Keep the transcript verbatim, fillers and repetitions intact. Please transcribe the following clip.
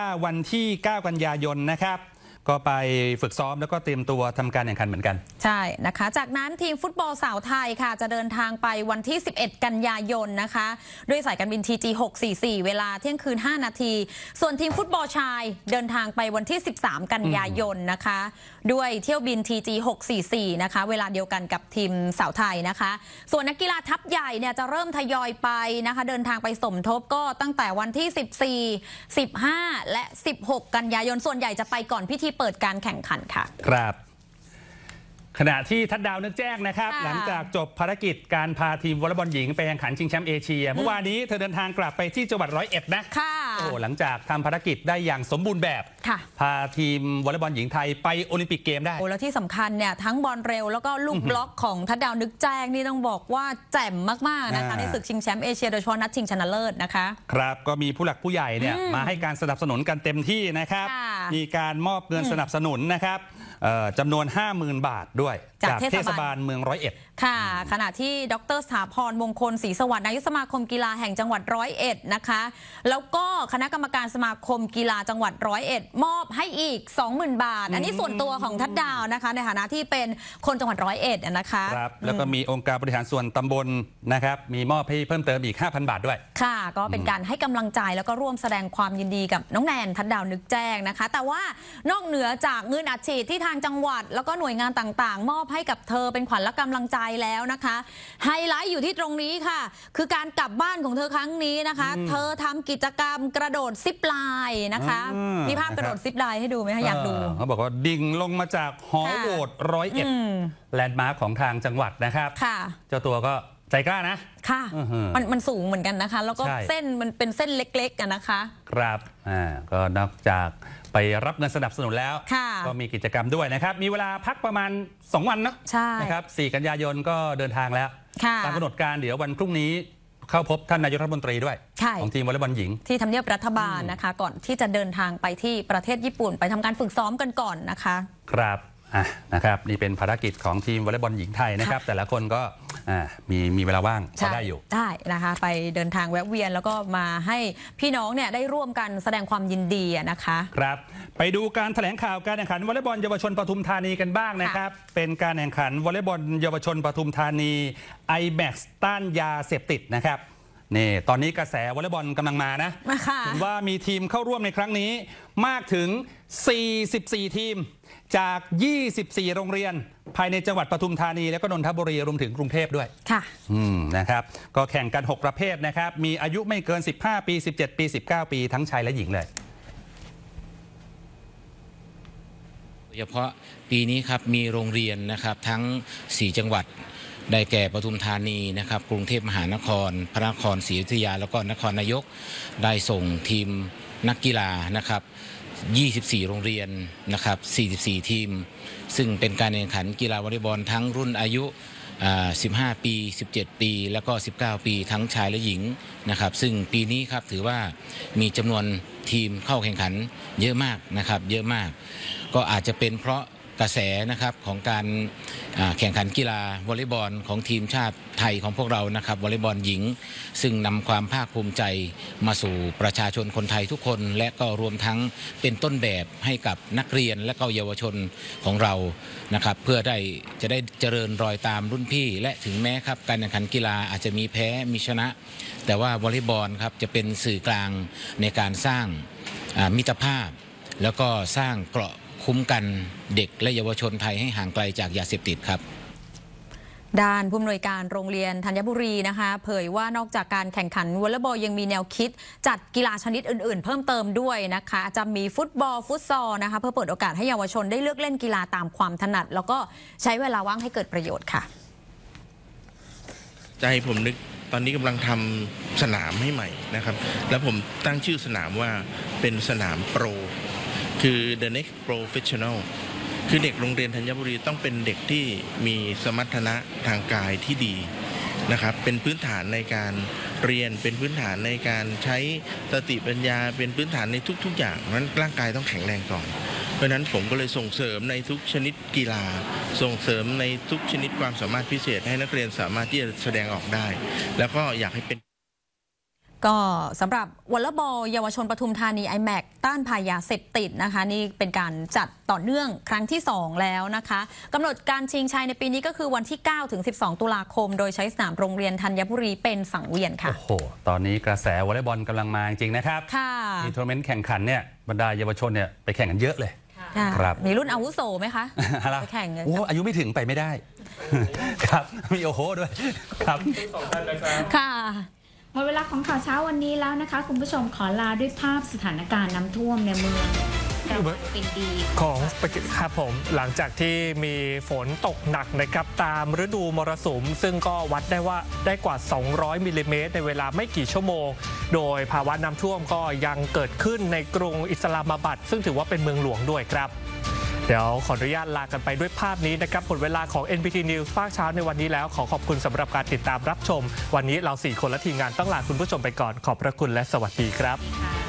วันที่เก้ากันยายนนะครับก็ไปฝึกซ้อมแล้วก็เตรียมตัวทำการแข่งขันเหมือนกันใช่นะคะจากนั้นทีมฟุตบอลสาวไทยค่ะจะเดินทางไปวันที่สิบเอ็ดกันยายนนะคะด้วยสายการบิน ที จี หกสี่สี่เวลาเที่ยงคืนห้านาทีส่วนทีมฟุตบอลชายเดินทางไปวันที่สิบสามกันยายนนะคะด้วยเที่ยวบิน ที จี หกสี่สี่นะคะเวลาเดียวกันกับทีมสาวไทยนะคะส่วนนักกีฬาทัพใหญ่เนี่ยจะเริ่มทยอยไปนะคะเดินทางไปสมทบก็ตั้งแต่วันที่สิบสี่ สิบห้าและสิบหกกันยายนส่วนใหญ่จะไปก่อนพิธีเปิดการแข่งขันค่ะครับขณะที่ทัดดาวนึกแจ้งนะครับหลังจากจบภารกิจการพาทีมวอลเลย์บอลหญิงไปแข่งขันชิงแชมป์เอเชียเมื่อวานนี้เธอเดินทางกลับไปที่จังหวัดร้อยเอ็ดนะโอ้หลังจากทำภารกิจได้อย่างสมบูรณ์แบบพาทีมวอลเลย์บอลหญิงไทยไปโอลิมปิกเกมได้โอ้แล้วที่สำคัญเนี่ยทั้งบอลเร็วแล้วก็ลูกบล็อกของทัดดาวนึกแจ้งนี่ต้องบอกว่าแจ่มมากๆนะคะในศึกชิงแชมป์เอเชียโดยเฉพาะนัดชิงชนะเลิศนะคะครับก็มีผู้หลักผู้ใหญ่เนี่ยมาให้การสนับสนุนกันเต็มที่นะครับมีการมอบเงินสนับสนุนนะครับจำนวน ห้าหมื่น บาทด้วยจากเทศบาลเมืองร้อยเอ็ดค่ะขณะที่ดร.สถาพรมงคลศรีสวัสดิ์นายกสมาคมกีฬาแห่งจังหวัดร้อยเอ็ดนะคะแล้วก็คณะกรรมการสมาคมกีฬาจังหวัดร้อยเอ็ดมอบให้อีก สองหมื่น บาทอันนี้ส่วนตัวของทัดดาวนะคะในฐานะที่เป็นคนจังหวัดร้อยเอ็ดนะคะครับแล้วก็มีองค์การบริหารส่วนตำบลนะครับมีมอบให้เพิ่มเติมอีก ห้าพัน บาทด้วยค่ะก็เป็นการให้กำลังใจแล้วก็ร่วมแสดงความยินดีกับน้องแนนทัดดาวนึกแจ้งนะคะแต่ว่านอกเหนือจากเงินอัดฉีดที่ทางจังหวัดแล้วก็หน่วยงานต่างๆมอบให้กับเธอเป็นขวัญและกำลังใจแล้วนะคะไฮไลท์อยู่ที่ตรงนี้ค่ะคือการกลับบ้านของเธอครั้งนี้นะคะเธอทำกิจกรรมกระโดดซิปไลน์นะคะมีภาพกระโดดซิปไลน์ให้ดูไหมคะอยากดูเขาบอกว่าดิ่งลงมาจากหอโหวตร้อยเอ็ดแลนด์มาร์คของทางจังหวัดนะครับเจ้าตัวก็ใจกล้านะค่ะมันมันสูงเหมือนกันนะคะแล้วก็เส้นมันเป็นเส้นเล็กๆกันนะคะครับอ่าก็นอกจากไปรับเงินสนับสนุนแล้วก็มีกิจกรรมด้วยนะครับมีเวลาพักประมาณสองวันเนาะนะครับสี่กันยายนก็เดินทางแล้วตามกำหนดการเดี๋ยววันพรุ่งนี้เข้าพบท่านนายกรัฐมนตรีด้วยของทีมวอลเลย์บอลหญิงที่ทำเนียบรัฐบาลนะคะก่อนที่จะเดินทางไปที่ประเทศญี่ปุ่นไปทำการฝึกซ้อมกันก่อนนะคะครับอ่ะนะครับนี่เป็นภารกิจของทีมวอลเลย์บอลหญิงไทยนะครับแต่ละคนก็มีมีเวลาว่างก็ได้อยู่ได้นะคะไปเดินทางแวะเวียนแล้วก็มาให้พี่น้องเนี่ยได้ร่วมกันแสดงความยินดีนะคะครับไปดูการแถลงข่าวการแข่งขันวอลเลย์บอลเยาวชนปทุมธานีกันบ้างนะครับเป็นการแข่งขันวอลเลย์บอลเยาวชนปทุมธานี ไอ แม็กซ์ ต้านยาเสพติดนะครับนี่ตอนนี้กระแสวอลเลย์บอลกำลังมานะเห็นว่ามีทีมเข้าร่วมในครั้งนี้มากถึงสี่สิบสี่ทีมจากยี่สิบสี่โรงเรียนภายในจังหวัดปทุมธานีและก็นนทบุรีรวมถึงกรุงเทพด้วยค่ะอืมนะครับก็แข่งกันหกประเภทนะครับมีอายุไม่เกินสิบห้าปีสิบเจ็ดปีสิบเก้าปีทั้งชายและหญิงเลยโดยเฉพาะปีนี้ครับมีโรงเรียนนะครับทั้งสี่จังหวัดได้แก่ปทุมธานีนะครับกรุงเทพมหานครพระนครศรีอยุธยาแล้วก็นครนายกได้ส่งทีมนักกีฬานะครับยี่สิบสี่โรงเรียนนะครับสี่สิบสี่ทีมซึ่งเป็นการแข่งขันกีฬาวอลเลย์บอลทั้งรุ่นอายุสิบห้าปีสิบเจ็ดปีแล้วก็สิบเก้าปีทั้งชายและหญิงนะครับซึ่งปีนี้ครับถือว่ามีจำนวนทีมเข้าแข่งขันเยอะมากนะครับเยอะมากก็อาจจะเป็นเพราะกระแสนะครับของการแข่งขันกีฬาวอลเลย์บอลของทีมชาติไทยของพวกเรานะครับวอลเลย์บอลหญิงซึ่งนำความภาคภูมิใจมาสู่ประชาชนคนไทยทุกคนและก็รวมทั้งเป็นต้นแบบให้กับนักเรียนและก็เยาวชนของเรานะครับเพื่อได้จะได้เจริญรอยตามรุ่นพี่และถึงแม้ครับการแข่งขันกีฬาอาจจะมีแพ้มีชนะแต่ว่าวอลเลย์บอลครับจะเป็นสื่อกลางในการสร้างมิตรภาพแล้วก็สร้างเกราะคุ้มกันเด็กและเยาวชนไทยให้ห่างไกลจากยาเสพติดครับด้านผู้อำนวยการโรงเรียนธัญบุรีนะคะเผยว่านอกจากการแข่งขันวอลเลย์บอลยังมีแนวคิดจัดกีฬาชนิดอื่นๆเพิ่มเติมด้วยนะคะจะมีฟุตบอลฟุตซอลนะคะเพื่อเปิดโอกาสให้เยาวชนได้เลือกเล่นกีฬาตามความถนัดแล้วก็ใช้เวลาว่างให้เกิดประโยชน์ค่ะใจผมนึกตอนนี้กำลังทำสนามให้ใหม่นะครับแล้วผมตั้งชื่อสนามว่าเป็นสนามโปรคือ The Next Professional คือเด็กโรงเรียนธัญบุรีต้องเป็นเด็กที่มีสมรรถนะทางกายที่ดีนะครับเป็นพื้นฐานในการเรียนเป็นพื้นฐานในการใช้สติปัญญาเป็นพื้นฐานในทุกๆอย่างนั้นร่างกายต้องแข็งแรงก่อนเพราะฉะนั้นผมก็เลยส่งเสริมในทุกชนิดกีฬาส่งเสริมในทุกชนิดความสามารถพิเศษให้นักเรียนสามารถที่จะแสดงออกได้แล้วก็อยากให้เป็นก็สำหรับวอลเลย์บอลเยาวชนปทุมธานี ไอแม็ก ต้านภัยยาเสพติดนะคะนี่เป็นการจัดต่อเนื่องครั้งที่ สอง แล้วนะคะกำหนดการชิงชัยในปีนี้ก็คือวันที่ เก้าถึงสิบสอง ตุลาคมโดยใช้สนามโรงเรียนธัญบุรีเป็นสังเวียนค่ะโอ้โหตอนนี้กระแสวอลเลย์บอลกำลังมาจริงๆนะครับค่ะมีทัวร์นาเมนต์แข่งขันเนี่ยบรรดาเยาวชนเนี่ยไปแข่งกันเยอะเลยค่ะครับมีรุ่นอาวุโสไหมคะอะไรไปแข่งกันโอ้อายุไม่ถึงไปไม่ได้ ครับมีโอโหด้วยครับค่ะหมดเวลาของข่าวเช้าวันนี้แล้วนะคะ คุณผู้ชมขอลาด้วยภาพสถานการณ์น้ำท่วมในเมืองเราเป็นดีของครับผมหลังจากที่มีฝนตกหนักนะครับตามฤดูมรสุม ซึ่งก็วัดได้ว่าได้กว่า สองร้อย มิลลิเมตรในเวลาไม่กี่ชั่วโมง โดยภาวะน้ำท่วมก็ยังเกิดขึ้นในกรุงอิสลามาบัดซึ่งถือว่าเป็นเมืองหลวงด้วยครับเดี๋ยวขออนุญาตลากันไปด้วยภาพนี้นะครับหมดเวลาของ เอ็น บี ที News ภาคเช้าในวันนี้แล้วขอขอบคุณสำหรับการติดตามรับชมวันนี้เราสี่คนและทีมงานต้องลาคุณผู้ชมไปก่อนขอบพระคุณและสวัสดีครับค่ะ